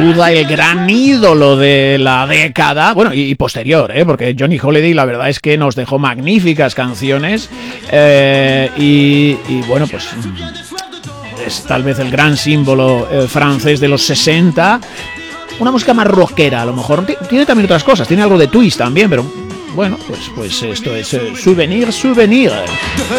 duda el gran ídolo de la década, bueno, y posterior, porque Johnny Holiday la verdad es que nos dejó magníficas canciones y bueno, pues es tal vez el gran símbolo francés de los 60, una música más rockera a lo mejor, tiene también otras cosas, tiene algo de twist también, pero bueno, pues esto es Souvenir.